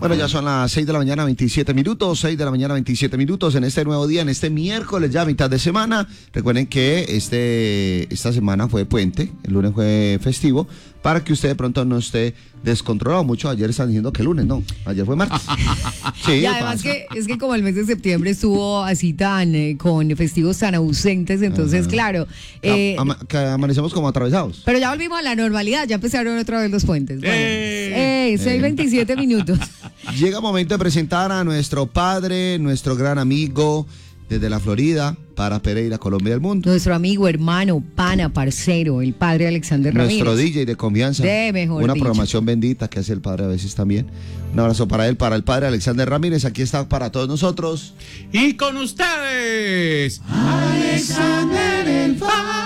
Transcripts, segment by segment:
Bueno, ya son las 6 de la mañana, 27 minutos, 6 de la mañana, 27 minutos, en este nuevo día, en este miércoles ya mitad de semana. Recuerden que esta semana fue puente, el lunes fue festivo, para que usted de pronto no esté descontrolado. Muchos ayer están diciendo que lunes, no, ayer fue martes. Sí, y además es que como el mes de septiembre estuvo así con festivos tan ausentes, entonces claro. Que amanecemos como atravesados. Pero ya volvimos a la normalidad, ya empezaron otra vez los puentes. Bueno, 6:27 minutos. Llega momento de presentar a nuestro padre, nuestro gran amigo desde la Florida, para Pereira, Colombia del mundo. Nuestro amigo, hermano, pana, parcero, el padre Alexander Ramírez. Nuestro DJ de confianza. Una dicho. programación bendita que hace el padre a veces también. Un abrazo para él, para el padre Alexander Ramírez. Aquí está para todos nosotros. Y con ustedes, Alexander el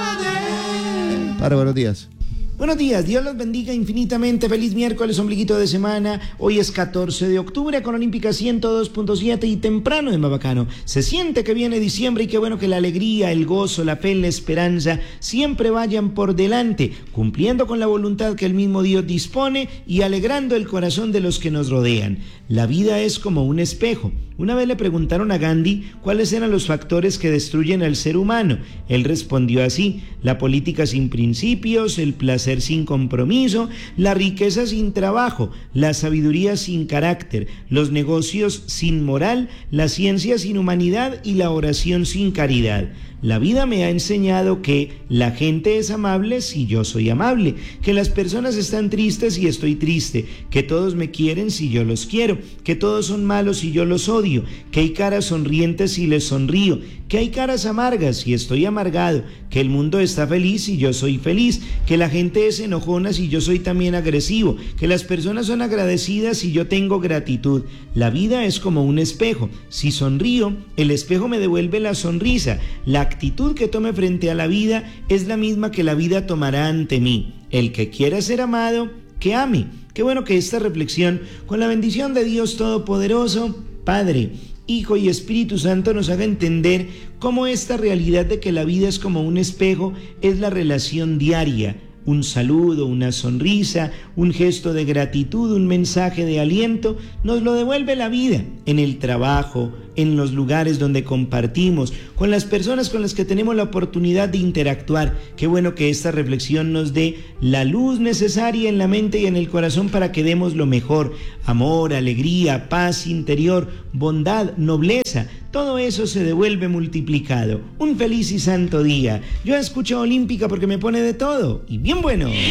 Padre. Padre, buenos días. Buenos días, Dios los bendiga infinitamente, feliz miércoles, ombliguito de semana. Hoy es 14 de octubre con Olímpica 102.7 y temprano de Mabacano. Se siente que viene diciembre y qué bueno que la alegría, el gozo, la fe, la esperanza siempre vayan por delante, cumpliendo con la voluntad que el mismo Dios dispone y alegrando el corazón de los que nos rodean. La vida es como un espejo. Una vez le preguntaron a Gandhi cuáles eran los factores que destruyen al ser humano. Él respondió así: la política sin principios, el placer sin compromiso, la riqueza sin trabajo, la sabiduría sin carácter, los negocios sin moral, la ciencia sin humanidad y la oración sin caridad. La vida me ha enseñado que la gente es amable si yo soy amable, que las personas están tristes si estoy triste, que todos me quieren si yo los quiero, que todos son malos si yo los odio, que hay caras sonrientes si les sonrío, que hay caras amargas si estoy amargado, que el mundo está feliz si yo soy feliz, que la gente es enojona si yo soy también agresivo, que las personas son agradecidas si yo tengo gratitud. La vida es como un espejo. Si sonrío, el espejo me devuelve la sonrisa. La actitud que tome frente a la vida es la misma que la vida tomará ante mí. El que quiera ser amado, que ame. Qué bueno que esta reflexión, con la bendición de Dios Todopoderoso, Padre, Hijo y Espíritu Santo, nos haga entender cómo esta realidad de que la vida es como un espejo es la relación diaria. Un saludo, una sonrisa, un gesto de gratitud, un mensaje de aliento, nos lo devuelve la vida en el trabajo, en los lugares donde compartimos, con las personas con las que tenemos la oportunidad de interactuar. Qué bueno que esta reflexión nos dé la luz necesaria en la mente y en el corazón para que demos lo mejor: amor, alegría, paz interior, bondad, nobleza. Todo eso se devuelve multiplicado. Un feliz y santo día. Yo escucho Olímpica porque me pone de todo y bien bueno.